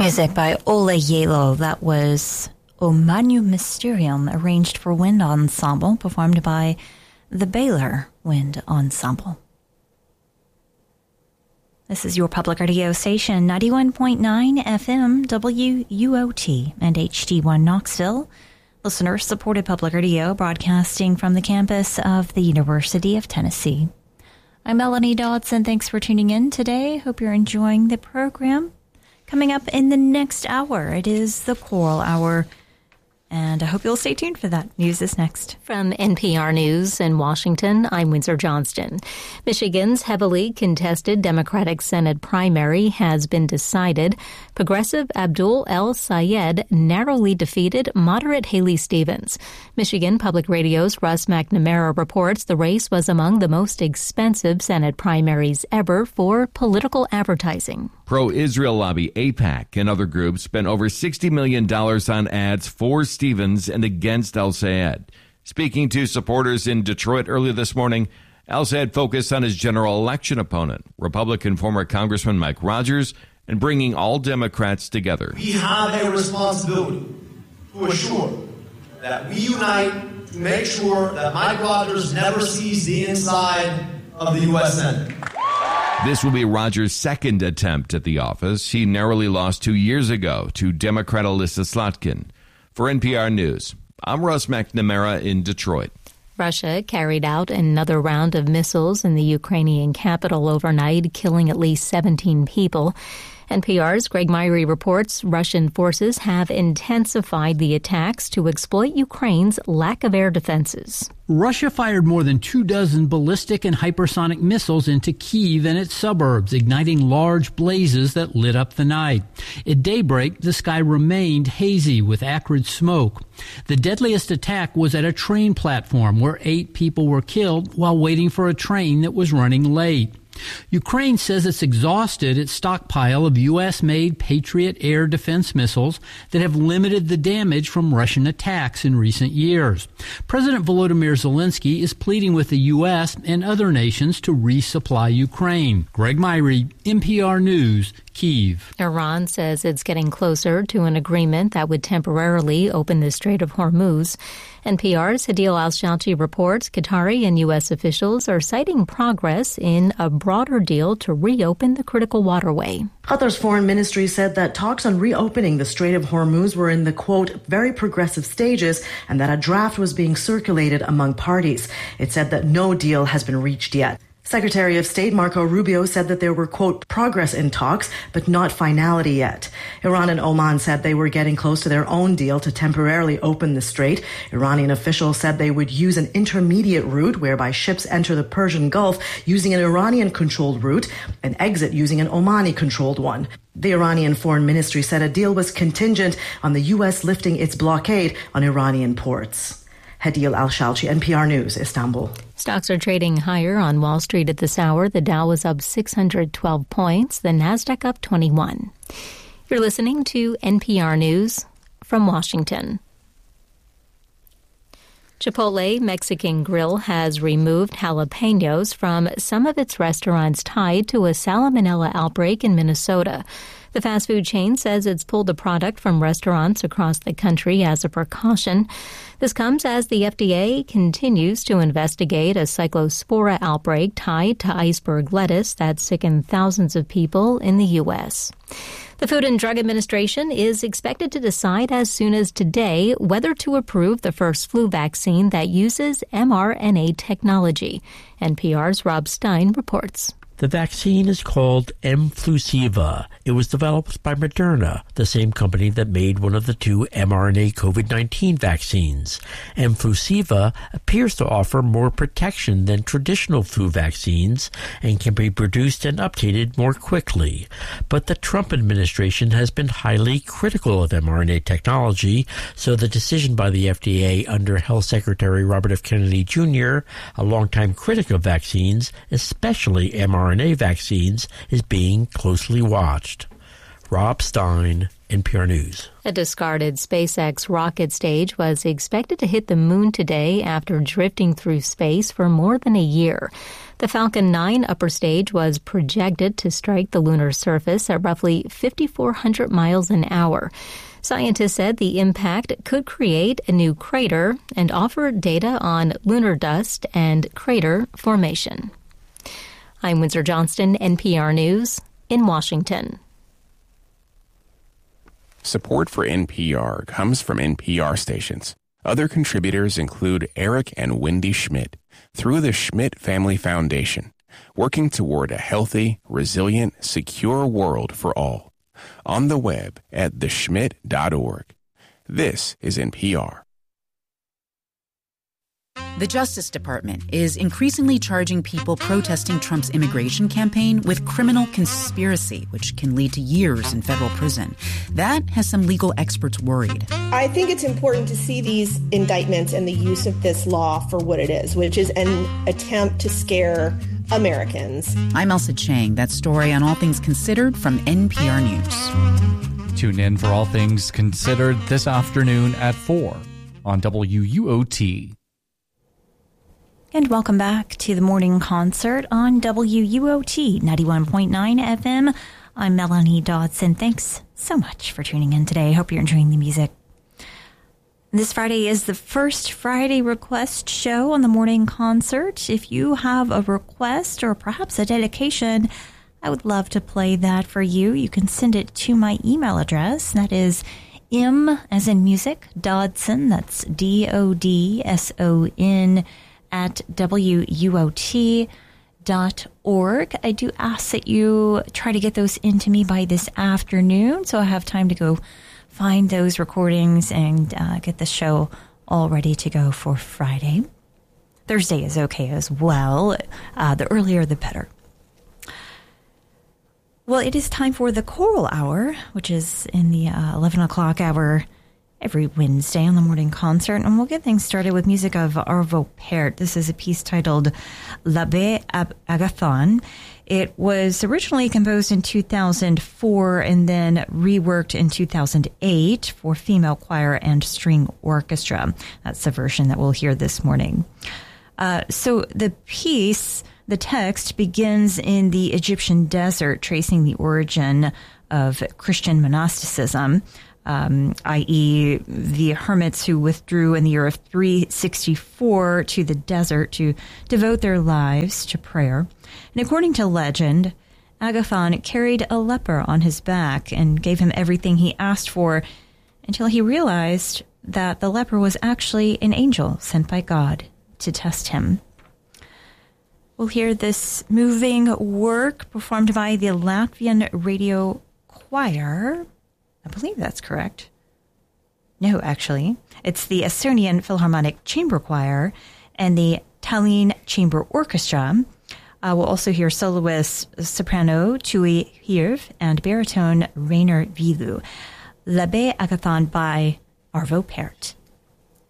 Music by Ole Yelo. That was O Manu Mysterium, arranged for wind ensemble, performed by the Baylor Wind Ensemble. This is your public radio station, 91.9 FM WUOT and HD1 Knoxville. Listener-supported public radio broadcasting from the campus of the University of Tennessee. I'm Melanie Dodson. Thanks for tuning in today. Hope you're enjoying the program. Coming up in the next hour, it is the Coral Hour, and I hope you'll stay tuned for that. News is next. From NPR News in Washington, I'm Windsor Johnston. Michigan's heavily contested Democratic Senate primary has been decided. Progressive Abdul El-Sayed narrowly defeated moderate Haley Stevens. Michigan Public Radio's Russ McNamara reports the race was among the most expensive Senate primaries ever for political advertising. Pro-Israel lobby AIPAC and other groups spent over $60 million on ads for Stevens and against El-Sayed. Speaking to supporters in Detroit earlier this morning, El-Sayed focused on his general election opponent, Republican former Congressman Mike Rogers, and bringing all Democrats together. We have a responsibility to assure that we unite to make sure that Mike Rogers never sees the inside of the U.S. Senate. This will be Rogers' second attempt at the office. He narrowly lost 2 years ago to Democrat Alyssa Slotkin. For NPR News, I'm Russ McNamara in Detroit. Russia carried out another round of missiles in the Ukrainian capital overnight, killing at least 17 people. NPR's Greg Myrie reports Russian forces have intensified the attacks to exploit Ukraine's lack of air defenses. Russia fired more than 24 ballistic and hypersonic missiles into Kyiv and its suburbs, igniting large blazes that lit up the night. At daybreak, the sky remained hazy with acrid smoke. The deadliest attack was at a train platform where 8 people were killed while waiting for a train that was running late. Ukraine says it's exhausted its stockpile of U.S.-made Patriot air defense missiles that have limited the damage from Russian attacks in recent years. President Volodymyr Zelensky is pleading with the U.S. and other nations to resupply Ukraine. Greg Myrie, NPR News, Kyiv. Iran says it's getting closer to an agreement that would temporarily open the Strait of Hormuz. NPR's Hadil Al-Shalchi reports Qatari and U.S. officials are citing progress in a broader deal to reopen the critical waterway. Qatar's foreign ministry said that talks on reopening the Strait of Hormuz were in the, quote, very progressive stages and that a draft was being circulated among parties. It said that no deal has been reached yet. Secretary of State Marco Rubio said that there were, quote, progress in talks, but not finality yet. Iran and Oman said they were getting close to their own deal to temporarily open the strait. Iranian officials said they would use an intermediate route whereby ships enter the Persian Gulf using an Iranian-controlled route and exit using an Omani-controlled one. The Iranian Foreign Ministry said a deal was contingent on the U.S. lifting its blockade on Iranian ports. Hadil Al-Shalchi, NPR News, Istanbul. Stocks are trading higher on Wall Street at this hour. The Dow was up 612 points, the Nasdaq up 21. You're listening to NPR News from Washington. Chipotle Mexican Grill has removed jalapenos from some of its restaurants tied to a salmonella outbreak in Minnesota. The fast food chain says it's pulled the product from restaurants across the country as a precaution. This comes as the FDA continues to investigate a cyclospora outbreak tied to iceberg lettuce that sickened thousands of people in the U.S. The Food and Drug Administration is expected to decide as soon as today whether to approve the first flu vaccine that uses mRNA technology. NPR's Rob Stein reports. The vaccine is called Mflusiva. It was developed by Moderna, the same company that made one of the 2 mRNA COVID-19 vaccines. Mflusiva appears to offer more protection than traditional flu vaccines and can be produced and updated more quickly. But the Trump administration has been highly critical of mRNA technology, so the decision by the FDA under Health Secretary Robert F. Kennedy Jr., a longtime critic of vaccines, especially mRNA vaccines, is being closely watched. Rob Stein, NPR News. A discarded SpaceX rocket stage was expected to hit the moon today after drifting through space for more than a year. The Falcon 9 upper stage was projected to strike the lunar surface at roughly 5,400 miles an hour. Scientists said the impact could create a new crater and offer data on lunar dust and crater formation. I'm Windsor Johnston, NPR News, in Washington. Support for NPR comes from NPR stations. Other contributors include Eric and Wendy Schmidt through the Schmidt Family Foundation, working toward a healthy, resilient, secure world for all. On the web at theschmidt.org. This is NPR. The Justice Department is increasingly charging people protesting Trump's immigration campaign with criminal conspiracy, which can lead to years in federal prison. That has some legal experts worried. I think it's important to see these indictments and the use of this law for what it is, which is an attempt to scare Americans. I'm Elsa Chang. That story on All Things Considered from NPR News. Tune in for All Things Considered this afternoon at 4 on WUOT. And welcome back to the morning concert on WUOT 91.9 FM. I'm Melanie Dodson. Thanks so much for tuning in today. Hope you're enjoying the music. This Friday is the first Friday request show on the morning concert. If you have a request or perhaps a dedication, I would love to play that for you. You can send it to my email address. That is M as in music, Dodson, that's DODSON at WUOT.org. I do ask that you try to get those into me by this afternoon so I have time to go find those recordings and get the show all ready to go for Friday. Thursday is okay as well. The earlier, the better. Well, it is time for the Choral Hour, which is in the 11 o'clock hour every Wednesday on the morning concert. And we'll get things started with music of Arvo Pärt. This is a piece titled L'Abbé Agathon. It was originally composed in 2004 and then reworked in 2008 for female choir and string orchestra. That's the version that we'll hear this morning. So the piece, the text, begins in the Egyptian desert, tracing the origin of Christian monasticism, i.e. the hermits who withdrew in the year of 364 to the desert to devote their lives to prayer. And according to legend, Agathon carried a leper on his back and gave him everything he asked for until he realized that the leper was actually an angel sent by God to test him. We'll hear this moving work performed by the Latvian Radio Choir. I believe that's correct. No, actually. It's the Estonian Philharmonic Chamber Choir and the Tallinn Chamber Orchestra. We'll also hear soloist soprano Tui Hirv and baritone Rainer Vilu. L'Abbé Agathon by Arvo Pärt.